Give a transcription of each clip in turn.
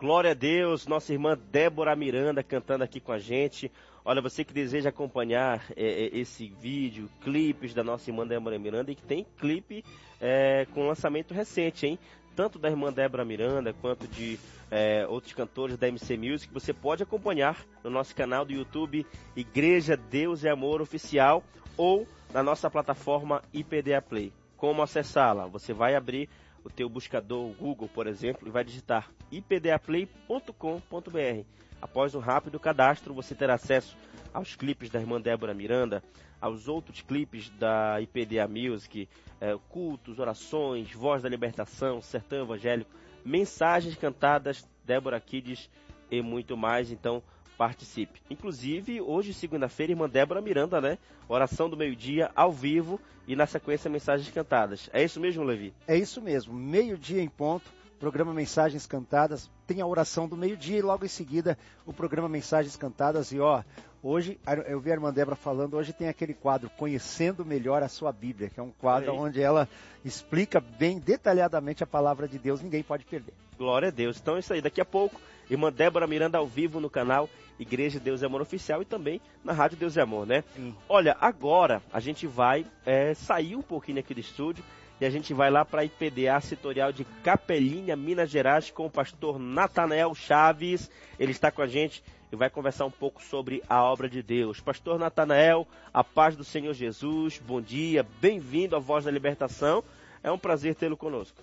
Glória a Deus, nossa irmã Débora Miranda cantando aqui com a gente. Olha, você que deseja acompanhar esse vídeo, clipes da nossa irmã Débora Miranda, e que tem clipe com lançamento recente, hein? Tanto da irmã Débora Miranda, quanto de outros cantores da MC Music, você pode acompanhar no nosso canal do YouTube, Igreja Deus e Amor Oficial, ou na nossa plataforma IPDA Play. Como acessá-la? Você vai abrir o teu buscador, o Google, por exemplo, e vai digitar ipdaplay.com.br. Após um rápido cadastro, você terá acesso aos clipes da irmã Débora Miranda, aos outros clipes da IPDA Music, cultos, orações, voz da libertação, sertão evangélico, mensagens cantadas, Débora Kids e muito mais. Então, participe. Inclusive, hoje, segunda-feira, irmã Débora Miranda, né? Oração do meio-dia, ao vivo, e na sequência, mensagens cantadas. É isso mesmo, Levi? É isso mesmo. Meio-dia em ponto, programa Mensagens Cantadas. Tem a oração do meio-dia e logo em seguida o programa Mensagens Cantadas. E hoje, eu vi a irmã Débora falando, hoje tem aquele quadro Conhecendo Melhor a Sua Bíblia, que é um quadro onde ela explica bem detalhadamente a palavra de Deus. Ninguém pode perder. Glória a Deus. Então é isso aí. Daqui a pouco, irmã Débora Miranda ao vivo no canal Igreja Deus e Amor Oficial e também na Rádio Deus e Amor, né? Sim. Olha, agora a gente vai sair um pouquinho aqui do estúdio e a gente vai lá para a IPDA Setorial de Capelinha, Minas Gerais, com o pastor Natanael Chaves. Ele está com a gente e vai conversar um pouco sobre a obra de Deus. Pastor Natanael, a paz do Senhor Jesus, bom dia, bem-vindo à Voz da Libertação. É um prazer tê-lo conosco.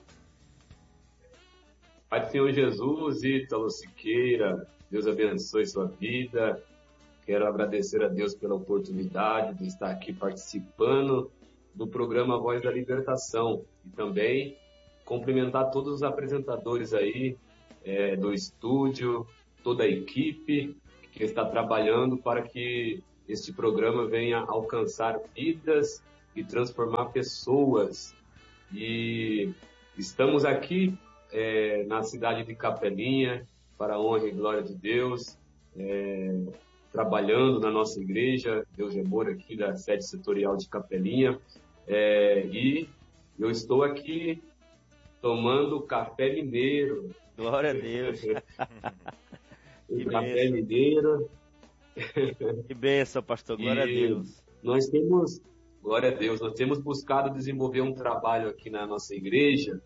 Pai do Senhor Jesus, Ítalo Siqueira, Deus abençoe sua vida. Quero agradecer a Deus pela oportunidade de estar aqui participando do programa Voz da Libertação e também cumprimentar todos os apresentadores aí do estúdio, toda a equipe que está trabalhando para que este programa venha alcançar vidas e transformar pessoas. E estamos aqui na cidade de Capelinha, para a honra e glória de Deus, trabalhando na nossa igreja, Deus de Amor, aqui da sede setorial de Capelinha, e eu estou aqui tomando café mineiro. Glória a Deus. Café mineiro. Que bênção, pastor, glória a Deus. Glória a Deus, nós temos buscado desenvolver um trabalho aqui na nossa igreja,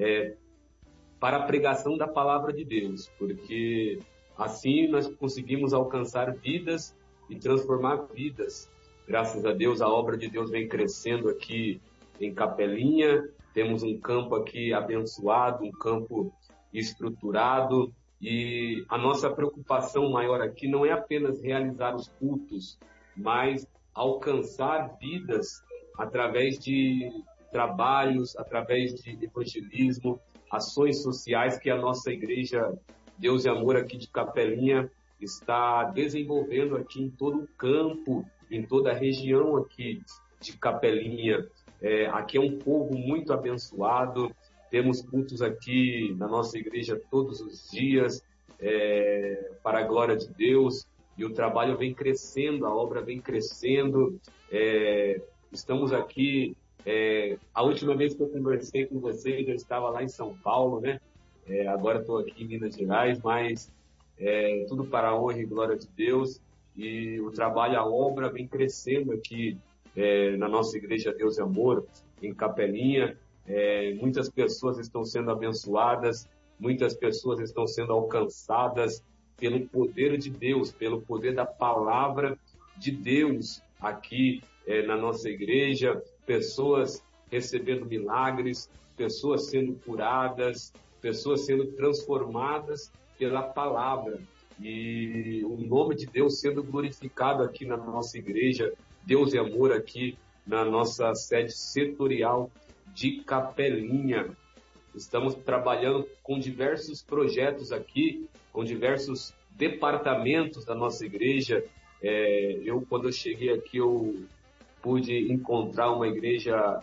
para a pregação da palavra de Deus, porque assim nós conseguimos alcançar vidas e transformar vidas. Graças a Deus, a obra de Deus vem crescendo aqui em Capelinha, temos um campo aqui abençoado, um campo estruturado, e a nossa preocupação maior aqui não é apenas realizar os cultos, mas alcançar vidas através de trabalhos, através de evangelismo, ações sociais que a nossa igreja Deus e Amor aqui de Capelinha está desenvolvendo aqui em todo o campo, em toda a região aqui de Capelinha. Aqui é um povo muito abençoado, temos cultos aqui na nossa igreja todos os dias, para a glória de Deus, e o trabalho vem crescendo, a obra vem crescendo. Estamos aqui. A última vez que eu conversei com vocês, eu estava lá em São Paulo, né? Agora estou aqui em Minas Gerais, mas tudo para a honra e glória de Deus. E o trabalho, a obra vem crescendo aqui na nossa igreja Deus e Amor, em Capelinha. Muitas pessoas estão sendo abençoadas, muitas pessoas estão sendo alcançadas pelo poder de Deus, pelo poder da palavra de Deus aqui na nossa igreja. Pessoas recebendo milagres, pessoas sendo curadas, pessoas sendo transformadas pela palavra. E o nome de Deus sendo glorificado aqui na nossa igreja, Deus e Amor aqui na nossa sede setorial de Capelinha. Estamos trabalhando com diversos projetos aqui, com diversos departamentos da nossa igreja. Quando eu cheguei aqui, eu pude encontrar uma igreja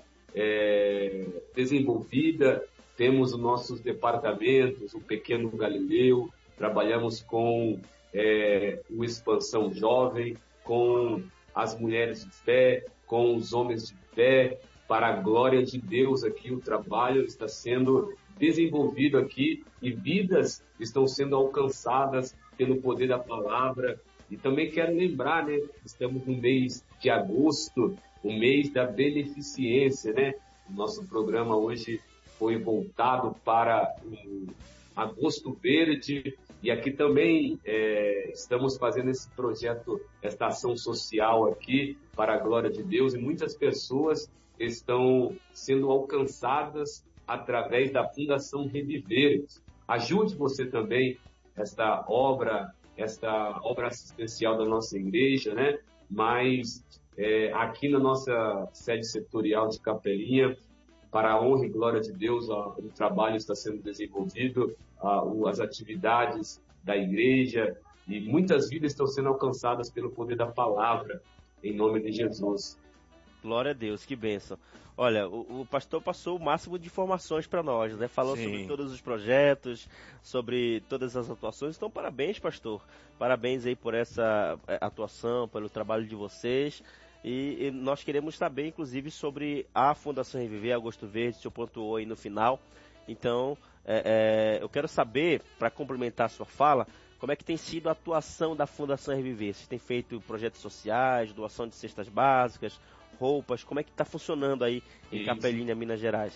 desenvolvida. Temos os nossos departamentos, o Pequeno Galileu, trabalhamos com o Expansão Jovem, com as mulheres de fé, com os homens de fé. Para a glória de Deus aqui, o trabalho está sendo desenvolvido aqui e vidas estão sendo alcançadas pelo poder da palavra. E também quero lembrar, né, estamos no mês de agosto, o mês da beneficência, né? O nosso programa hoje foi voltado para o Agosto Verde, e aqui também estamos fazendo esse projeto, esta ação social aqui, para a glória de Deus, e muitas pessoas estão sendo alcançadas através da Fundação Reviver. Ajude você também esta obra assistencial da nossa igreja, né? Mas aqui na nossa sede setorial de Capelinha, para a honra e glória de Deus, o trabalho está sendo desenvolvido, as atividades da igreja, e muitas vidas estão sendo alcançadas pelo poder da palavra, em nome de Jesus. Glória a Deus, que bênção. Olha, o pastor passou o máximo de informações para nós, né? Falou Sim. sobre todos os projetos, sobre todas as atuações. Então, parabéns, pastor. Parabéns aí por essa atuação, pelo trabalho de vocês. E nós queremos saber, inclusive, sobre a Fundação Reviver, Agosto Verde, o senhor pontuou aí no final. Então, eu quero saber, para complementar a sua fala, como é que tem sido a atuação da Fundação Reviver? Vocês têm feito projetos sociais, doação de cestas básicas, roupas? Como é que está funcionando aí em Capelinha, Minas Gerais?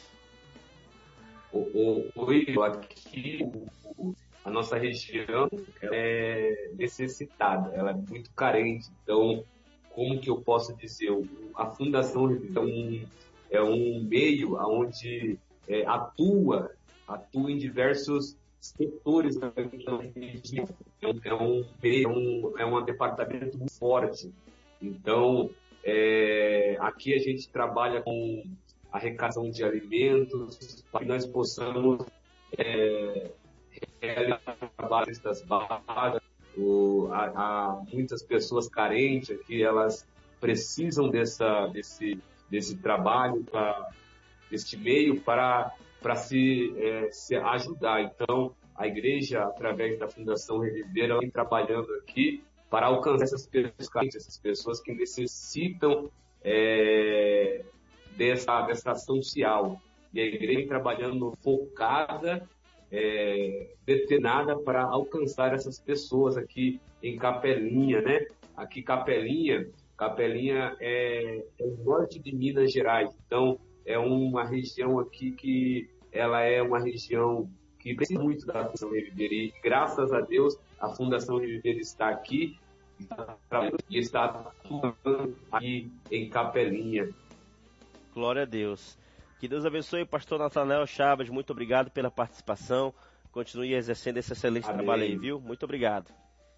Aqui a nossa região é necessitada, ela é muito carente. Então, como que eu posso dizer? A Fundação Reviver é um meio onde atua em diversos setores da região. É um departamento muito forte. Então, aqui a gente trabalha com arrecadação de alimentos, para que nós possamos realizar cestas básicas. Há muitas pessoas carentes aqui, elas precisam desse trabalho, deste meio para se ajudar. Então, a igreja, através da Fundação Reviver, ela vem trabalhando aqui para alcançar essas pessoas carentes, essas pessoas que necessitam dessa ação social. E a igreja vem trabalhando focada, determinada para alcançar essas pessoas aqui em Capelinha, né? Aqui Capelinha é o norte de Minas Gerais. Então, é uma região aqui que ela é uma região que precisa muito da Fundação Reviver. E, graças a Deus, a Fundação Reviver está aqui e está atuando aqui em Capelinha. Glória a Deus. Que Deus abençoe o pastor Natanael Chaves. Muito obrigado pela participação. Continue exercendo esse excelente trabalho aí, viu? Muito obrigado.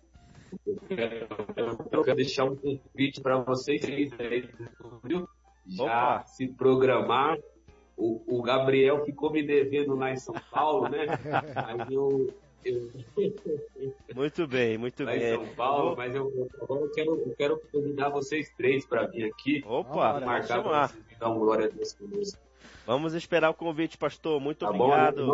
Eu quero deixar um convite para vocês aí, viu? Já Opa. Se programar. O Gabriel ficou me devendo lá em São Paulo, né? Aí eu Muito bem, muito lá bem. em São Paulo, mas agora eu quero convidar vocês três para vir aqui. Opa, Marcar para vocês dar uma glória a Deus conosco. Vamos esperar o convite, pastor. Muito Tá obrigado. Bom?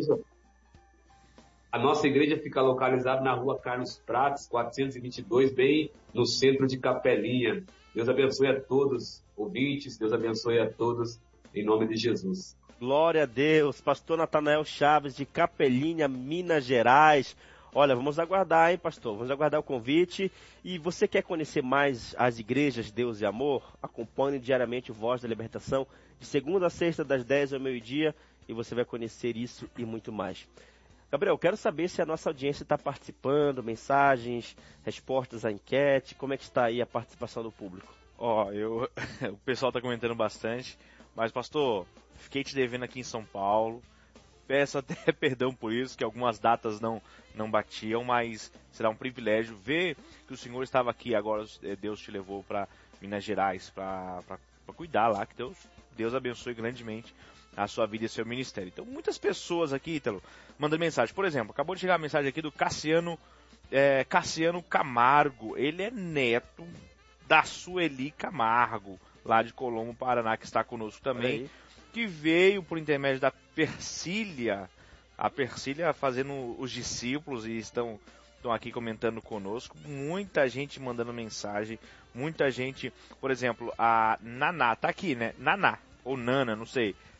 A nossa igreja fica localizada na rua Carlos Prates, 422, bem no centro de Capelinha. Deus abençoe a todos, ouvintes. Deus abençoe a todos, em nome de Jesus. Glória a Deus. Pastor Natanael Chaves, de Capelinha, Minas Gerais. Olha, vamos aguardar, hein, pastor? Vamos aguardar o convite. E você quer conhecer mais as igrejas Deus e Amor? Acompanhe diariamente o Voz da Libertação, de segunda a sexta, das 10 ao meio-dia, e você vai conhecer isso e muito mais. Gabriel, quero saber se a nossa audiência está participando, mensagens, respostas à enquete, como é que está aí a participação do público? O pessoal está comentando bastante, mas pastor, fiquei te devendo aqui em São Paulo, peço até perdão por isso, que algumas datas não batiam, mas será um privilégio ver que o senhor estava aqui, agora Deus te levou para Minas Gerais, para cuidar lá, que Deus abençoe grandemente a sua vida e seu ministério. Então, muitas pessoas aqui, Ítalo, mandando mensagem. Por exemplo, acabou de chegar a mensagem aqui do Cassiano Camargo. Ele é neto da Sueli Camargo, lá de Colombo, Paraná, que está conosco também, que veio por intermédio da Persília, a Persília fazendo os discípulos, e estão aqui comentando conosco. Muita gente mandando mensagem, muita gente, por exemplo, a Naná, tá aqui, né? Naná, ou Nana, não sei.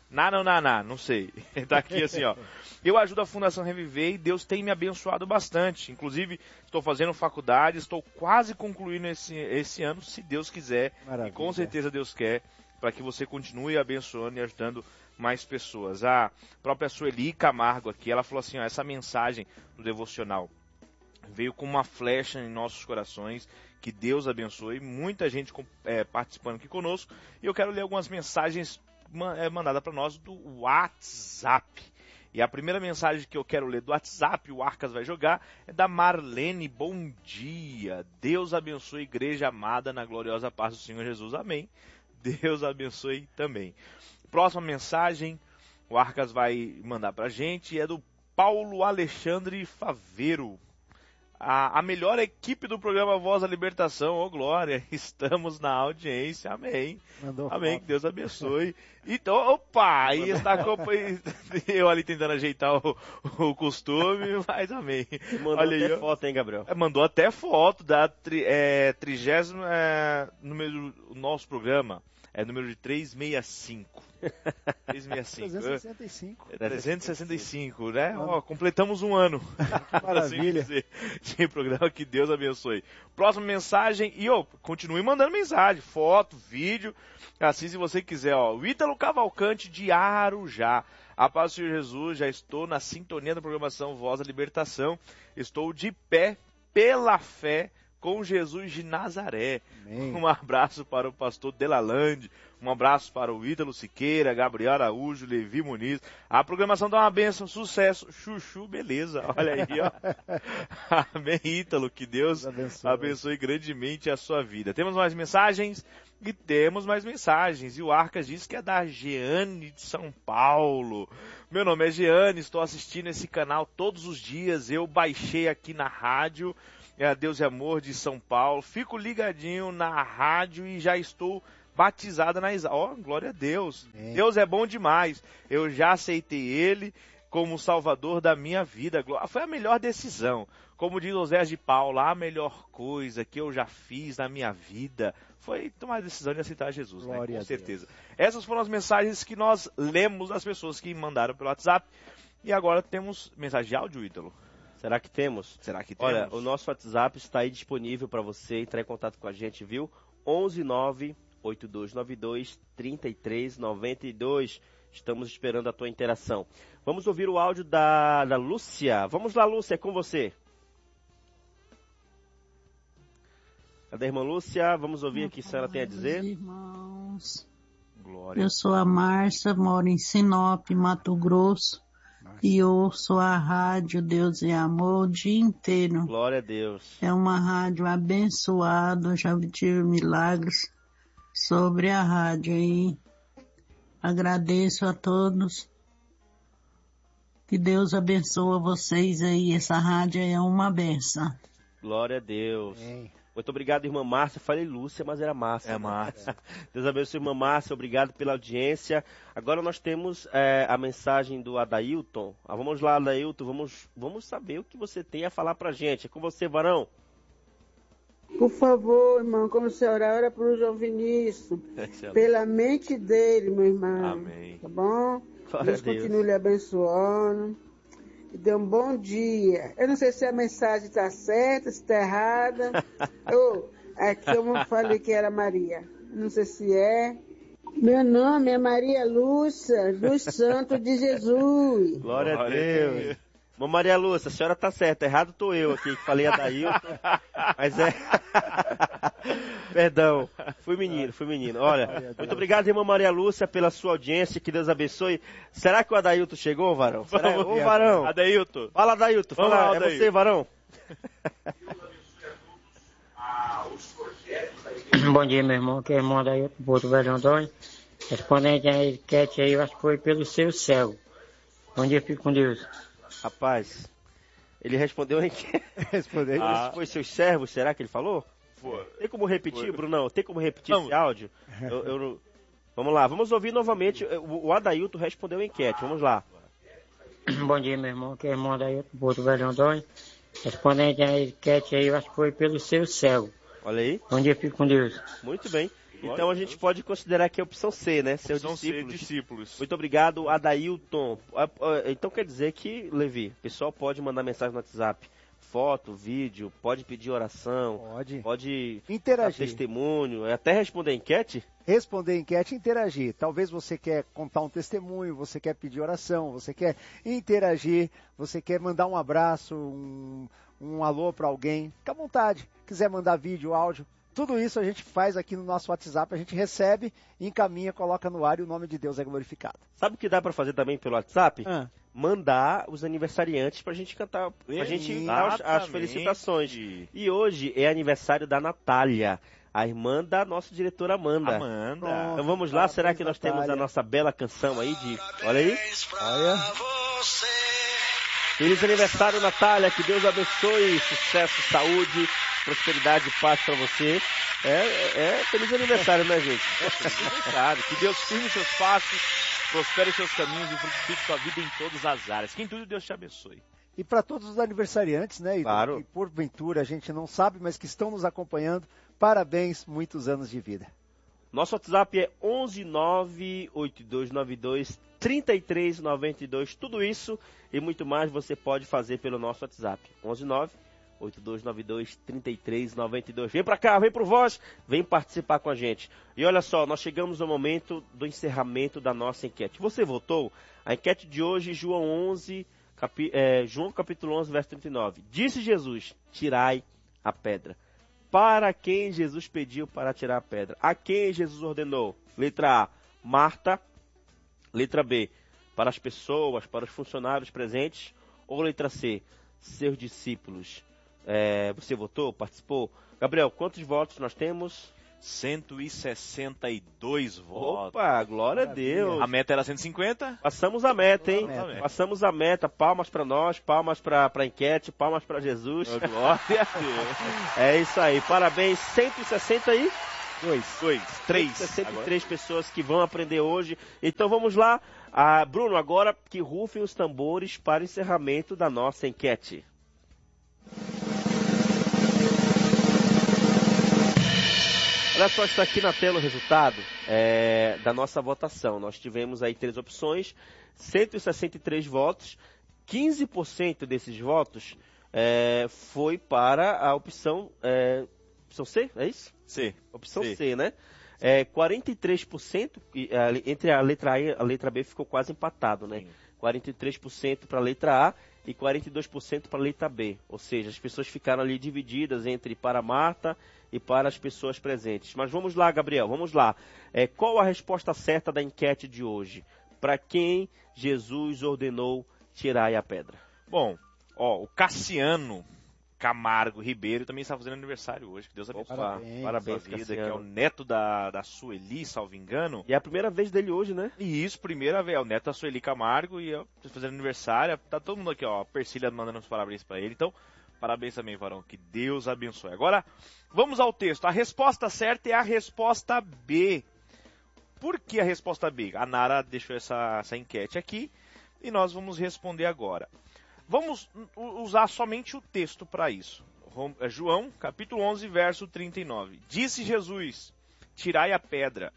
Não sei. Tá aqui assim, ó. Eu ajudo a Fundação Reviver e Deus tem me abençoado bastante. Inclusive, estou fazendo faculdade, estou quase concluindo esse ano, se Deus quiser. Maravilha. E com certeza Deus quer, para que você continue abençoando e ajudando mais pessoas. A própria Sueli Camargo aqui, ela falou assim, ó, essa mensagem do devocional veio com uma flecha em nossos corações. Que Deus abençoe. Muita gente participando aqui conosco. E eu quero ler algumas mensagens mandadas para nós do WhatsApp. E a primeira mensagem que eu quero ler do WhatsApp, o Arcas vai jogar, é da Marlene. Bom dia. Deus abençoe a igreja amada na gloriosa paz do Senhor Jesus. Amém. Deus abençoe também. Próxima mensagem, o Arcas vai mandar para a gente, é do Paulo Alexandre Faveiro. A melhor equipe do programa Voz da Libertação, ô glória, estamos na audiência, amém. Amém, foto. Que Deus abençoe. Então, opa, aí está eu ali tentando ajeitar o costume, mas amém. Mandou olha até aí, foto, hein, Gabriel? Mandou até foto da 30º número do nosso programa. É número de 365. 365. 365, né? Ó, completamos um ano. Maravilha. Assim de programa, que Deus abençoe. Próxima mensagem, e continue mandando mensagem, foto, vídeo, assim se você quiser, ó. O Ítalo Cavalcante de Arujá. A paz do Senhor Jesus, já estou na sintonia da programação Voz da Libertação. Estou de pé pela fé com Jesus de Nazaré. Amém. Um abraço para o pastor Delalande, um abraço para o Ítalo Siqueira, Gabriel Araújo, Levi Muniz. A programação dá uma bênção, sucesso, chuchu, beleza. Olha aí, ó. Amém, Ítalo, que Deus abençoe grandemente a sua vida. Temos mais mensagens? E temos mais mensagens. E o Arcas diz que é da Jeane de São Paulo. Meu nome é Jeane, estou assistindo esse canal todos os dias. Eu baixei aqui na rádio, a Deus e Amor de São Paulo. Fico ligadinho na rádio e já estou batizada na Isa. Ó, glória a Deus. É. Deus é bom demais. Eu já aceitei Ele como Salvador da minha vida. Foi a melhor decisão. Como diz Osés de Paula, a melhor coisa que eu já fiz na minha vida foi tomar a decisão de aceitar Jesus, né? Com certeza. Essas foram as mensagens que nós lemos das pessoas que mandaram pelo WhatsApp. E agora temos mensagem de áudio, Ítalo. Será que temos? Será que temos? Olha, o nosso WhatsApp está aí disponível para você entrar em contato com a gente, viu? 11982923392. Estamos esperando a tua interação. Vamos ouvir o áudio da Lúcia. Vamos lá, Lúcia, é com você. Cadê a irmã Lúcia? Vamos ouvir o que a senhora tem a dizer. Irmãos, glória. Eu sou a Márcia, moro em Sinop, Mato Grosso. E ouço a rádio Deus e Amor o dia inteiro. Glória a Deus. É uma rádio abençoada, já tive milagres sobre a rádio aí. Agradeço a todos. Que Deus abençoe vocês aí. Essa rádio é uma benção. Glória a Deus. Muito obrigado, irmã Márcia. Falei Lúcia, mas era Márcia. É Márcia. Deus abençoe, irmã Márcia. Obrigado pela audiência. Agora nós temos a mensagem do Adailton. Vamos lá, Adailton. Vamos saber o que você tem a falar pra gente. É com você, varão. Por favor, irmão, como você ora por João Vinícius. Pela mente dele, meu irmão. Amém. Tá bom? Glória Deus continue lhe abençoando. E dê um bom dia. Eu não sei se a mensagem está certa, se está errada. Aqui eu falei que era Maria. Não sei se é. Meu nome é Maria Lúcia, dos Santos de Jesus. Glória a Deus. Irmã Maria Lúcia, a senhora está certa. Errado estou eu aqui, que falei a Dailton. Mas é... Perdão, fui menino. Olha, muito obrigado, irmã Maria Lúcia, pela sua audiência, que Deus abençoe. Será que o Adailton chegou, varão? Ô, varão. Adailton. Fala, Adailton. Fala, é você, varão. Bom dia, meu irmão, que é irmão Adailton, Porto Velho Antônio. Respondente à enquete aí, eu acho que foi pelo seu céu. Bom dia, fique com Deus. Rapaz, ele respondeu a enquete. Respondeu. Foi seus servos, será que ele falou? Tem como repetir, Brunão? Tem como repetir esse áudio? Vamos lá, vamos ouvir novamente. O Adailton respondeu a enquete, vamos lá. Bom dia, meu irmão, que é irmão Adailton, Porto Velho Antônio. Respondente à enquete aí, eu acho que foi pelo seu céu. Olha aí. Bom dia, fique com Deus. Muito bem. Então a gente pode considerar que é a opção C, né? Seus discípulos. Muito obrigado, Adailton. Então quer dizer que, Levi, o pessoal pode mandar mensagem no WhatsApp, foto, vídeo, pode pedir oração, pode interagir, dar testemunho, até responder enquete? Responder enquete e interagir. Talvez você quer contar um testemunho, você quer pedir oração, você quer interagir, você quer mandar um abraço, um alô para alguém. Fica à vontade. Quiser mandar vídeo, áudio, tudo isso a gente faz aqui no nosso WhatsApp, a gente recebe, encaminha, coloca no ar e o nome de Deus é glorificado. Sabe o que dá para fazer também pelo WhatsApp? Mandar os aniversariantes pra gente cantar, pra gente dar as felicitações. E hoje é aniversário da Natália, a irmã da nossa diretora Amanda. Pronto, então vamos lá, será que nós temos a nossa bela canção aí de... Olha aí. Olha. Feliz aniversário, Natália, que Deus abençoe, sucesso, saúde, prosperidade e paz pra você. Feliz aniversário, né, gente? Feliz aniversário, que Deus firme seus passos, prospere seus caminhos e frutifique sua vida em todas as áreas. Que em tudo Deus te abençoe. E para todos os aniversariantes, né? Claro. E porventura a gente não sabe, mas que estão nos acompanhando, parabéns, muitos anos de vida. Nosso WhatsApp é 11982923392. Tudo isso e muito mais você pode fazer pelo nosso WhatsApp. 11982923392. Vem pra cá, vem pro Voz, vem participar com a gente. E olha só, nós chegamos ao momento do encerramento da nossa enquete. Você votou? A enquete de hoje, João capítulo 11, verso 39. Disse Jesus, tirai a pedra. Para quem Jesus pediu para tirar a pedra? A quem Jesus ordenou? Letra A, Marta. Letra B, para as pessoas, para os funcionários presentes. Ou letra C, seus discípulos? Você votou? Participou? Gabriel, quantos votos nós temos? 162 votos. Opa, glória a Deus. A meta era 150? Passamos a meta, hein? Passamos a meta. Palmas para nós, palmas para a enquete, palmas para Jesus. Glória a Deus. É isso aí. Parabéns. 163 pessoas que vão aprender hoje. Então vamos lá. Bruno, agora que rufem os tambores para o encerramento da nossa enquete. Olha só, está aqui na tela o resultado da nossa votação. Nós tivemos aí 3 opções, 163 votos, 15% desses votos foi para a opção C, é isso? C. Opção C, né? 43%, entre a letra A e a letra B ficou quase empatado, né? 43% para a letra A e 42% para a letra B. Ou seja, as pessoas ficaram ali divididas entre para Marta e para as pessoas presentes. Mas vamos lá, Gabriel, vamos lá. Qual a resposta certa da enquete de hoje? Para quem Jesus ordenou tirar a pedra? Bom, o Cassiano Camargo Ribeiro também está fazendo aniversário hoje. Que Deus abençoe. Parabéns, vida, Cassiano. que é o neto da Sueli, salvo engano. E é a primeira vez dele hoje, né? E isso, primeira vez. É o neto da Sueli Camargo e fazendo aniversário. Tá todo mundo aqui, ó. A Persília mandando uns parabéns para ele. Então, parabéns também, varão. Que Deus abençoe. Agora, vamos ao texto. A resposta certa é a resposta B. Por que a resposta B? A Nara deixou essa enquete aqui e nós vamos responder agora. Vamos usar somente o texto para isso. João, capítulo 11, verso 39. Disse Jesus, tirai a pedra.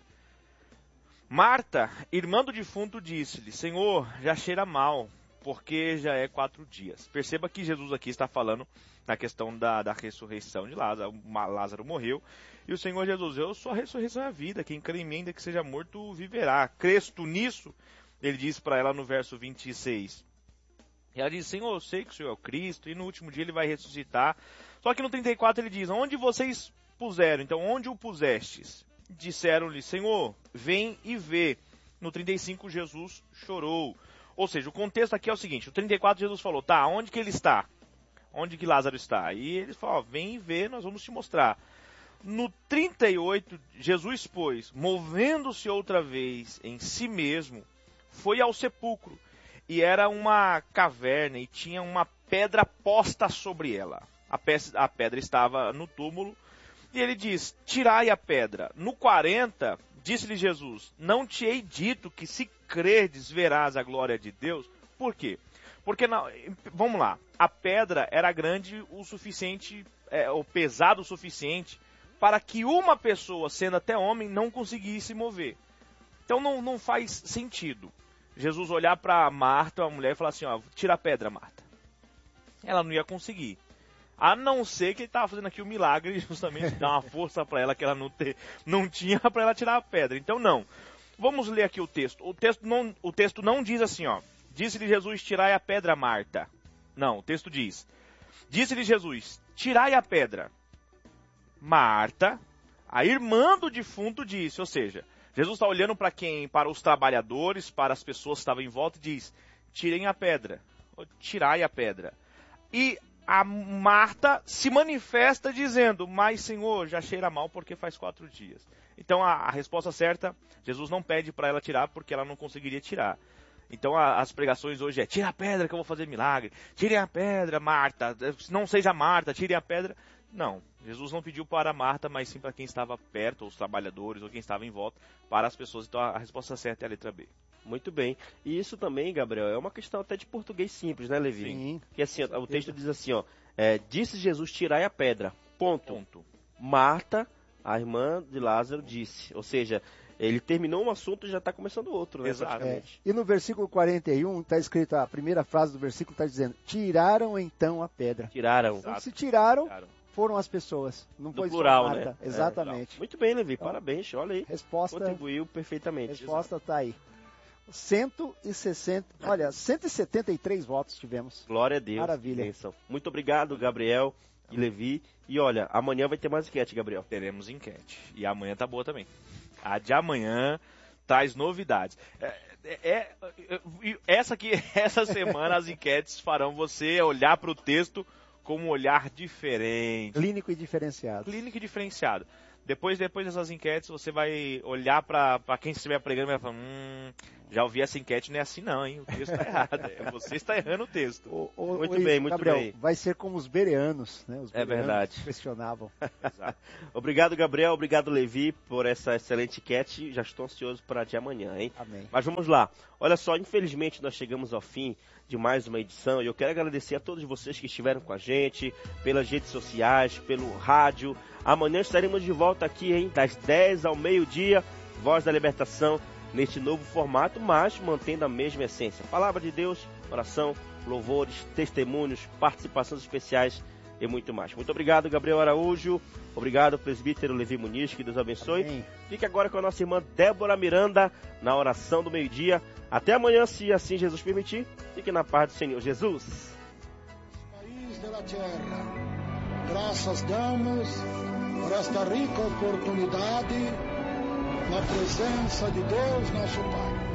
Marta, irmã do defunto, disse-lhe, Senhor, já cheira mal, porque já é 4 dias. Perceba que Jesus aqui está falando na questão da ressurreição de Lázaro. Lázaro morreu. E o Senhor Jesus, eu sou a ressurreição e a vida. Quem crê em mim, ainda que seja morto, viverá. Crês tu nisso? Ele diz para ela no verso 26. E ela diz, Senhor, eu sei que o Senhor é o Cristo, e no último dia ele vai ressuscitar. Só que no 34 ele diz, onde vocês puseram? Então, onde o pusestes? Disseram-lhe, Senhor, vem e vê. No 35, Jesus chorou. Ou seja, o contexto aqui é o seguinte, no 34 Jesus falou, tá, onde que ele está? Onde que Lázaro está? E ele falou, vem e vê, nós vamos te mostrar. No 38, Jesus, pois, movendo-se outra vez em si mesmo, foi ao sepulcro. E era uma caverna e tinha uma pedra posta sobre ela. A pedra estava no túmulo. E ele diz, tirai a pedra. No 40, disse-lhe Jesus, não te hei dito que se crerdes verás a glória de Deus? Por quê? Porque, vamos lá, a pedra era grande o suficiente, ou pesada o suficiente para que uma pessoa, sendo até homem, não conseguisse mover. Então não faz sentido Jesus olhar para Marta, a mulher, e falar assim, ó, tira a pedra, Marta. Ela não ia conseguir. A não ser que ele estava fazendo aqui o milagre, justamente dar uma força para ela que ela não tinha para ela tirar a pedra. Então não. Vamos ler aqui o texto. O texto não diz assim, ó. Disse-lhe Jesus, tirai a pedra, Marta. Não, o texto diz. Disse-lhe Jesus, tirai a pedra. Marta, a irmã do defunto, disse. Ou seja, Jesus está olhando para quem? Para os trabalhadores, para as pessoas que estavam em volta e diz, tirem a pedra. Tirai a pedra. E a Marta se manifesta dizendo, mas Senhor, já cheira mal porque faz 4 dias. Então a resposta certa, Jesus não pede para ela tirar porque ela não conseguiria tirar. Então as pregações hoje é, tira a pedra que eu vou fazer milagre. Tirem a pedra, Marta. Não seja Marta, tirem a pedra. Não, Jesus não pediu para Marta, mas sim para quem estava perto, ou os trabalhadores, ou quem estava em volta, para as pessoas. Então a resposta certa é a letra B. Muito bem. E isso também, Gabriel, é uma questão até de português simples, né, Levi? Sim. Que assim, o texto diz assim, ó, disse Jesus, tirai a pedra. Ponto. Marta, a irmã de Lázaro, disse. Ou seja, ele terminou um assunto e já está começando outro, né? Exatamente. E no versículo 41 está escrito, a primeira frase do versículo está dizendo, tiraram então a pedra. Tiraram. Então, se tiraram, foram as pessoas. Não foi plural, só Marta. né? Exatamente. Muito bem, Levi, Então, parabéns, olha aí. Resposta, Contribuiu perfeitamente. resposta está aí. 173 votos tivemos. Glória a Deus. Maravilha. Bênção. Muito obrigado, Gabriel e Levi. E olha, amanhã vai ter mais enquete, Gabriel. Teremos enquete. E amanhã tá boa também. A de amanhã traz novidades. Essa semana as enquetes farão você olhar para o texto com um olhar diferente. Clínico e diferenciado. Clínico e diferenciado. Depois dessas enquetes, você vai olhar para quem estiver pregando e vai falar, já ouvi essa enquete, não é assim não, hein? O texto está errado. Você está errando o texto. Muito bem. Gabriel, vai ser como os bereanos, né? Os bereanos verdade. questionavam. Exato. Obrigado, Gabriel. Obrigado, Levi, por essa excelente enquete. Já estou ansioso para de amanhã, hein? Amém. Mas vamos lá. Olha só, infelizmente nós chegamos ao fim de mais uma edição e eu quero agradecer a todos vocês que estiveram com a gente, pelas redes sociais, pelo rádio. Amanhã estaremos de volta aqui, hein? Das 10 ao meio-dia, Voz da Libertação, neste novo formato, mas mantendo a mesma essência. Palavra de Deus, oração, louvores, testemunhos, participações especiais e muito mais. Muito obrigado, Gabriel Araújo. Obrigado, presbítero Levi Muniz, que Deus abençoe. Amém. Fique agora com a nossa irmã Débora Miranda na oração do meio-dia. Até amanhã, se assim Jesus permitir. Fique na paz do Senhor Jesus. País de la tierra, graças damos por esta rica oportunidade na presença de Deus, nosso Pai.